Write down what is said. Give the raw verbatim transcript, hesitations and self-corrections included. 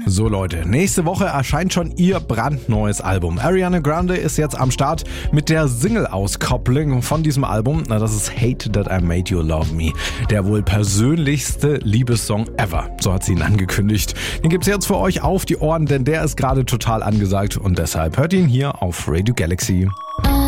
So Leute, nächste Woche erscheint schon ihr brandneues Album. Ariana Grande ist jetzt am Start mit der Single-Auskopplung von diesem Album. Na, das ist Hate That I Made You Love Me. Der wohl persönlichste Liebessong ever. So hat sie ihn angekündigt. Den gibt's jetzt für euch auf die Ohren, denn der ist gerade total angesagt und deshalb hört ihn hier auf Radio Galaxy.